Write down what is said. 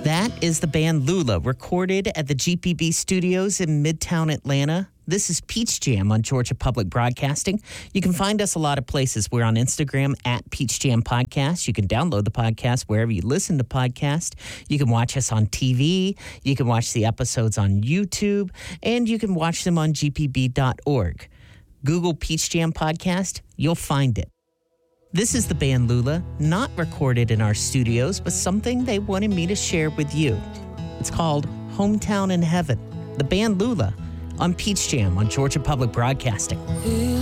That is the band Lula, recorded at the GPB Studios in Midtown Atlanta. This is Peach Jam on Georgia Public Broadcasting. You can find us a lot of places. We're on Instagram at Peach Jam Podcast. You can download the podcast wherever you listen to podcasts. You can watch us on TV. You can watch the episodes on YouTube. And you can watch them on gpb.org. Google Peach Jam Podcast. You'll find it. This is the band Lula, not recorded in our studios, but something they wanted me to share with you. It's called Hometown in Heaven. The band Lula on Peach Jam on Georgia Public Broadcasting.